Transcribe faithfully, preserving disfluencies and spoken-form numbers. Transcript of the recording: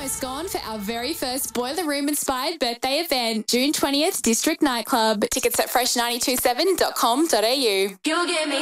almost gone for our very first Boiler Room inspired birthday event, June twentieth, District Nightclub. Tickets at fresh nine two seven dot com dot a u. You give me